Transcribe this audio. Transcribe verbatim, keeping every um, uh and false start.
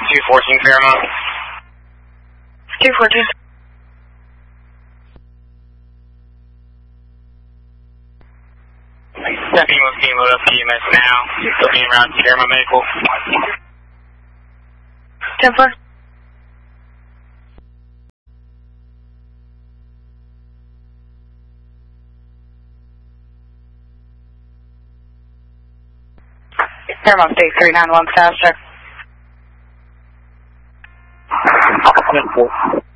two fourteen Fairmont. two fourteen. Stepping with being loaded up to E M S now. Still being around Fairmont Maple. ten four. Fairmont State three nine one, status check. ten four.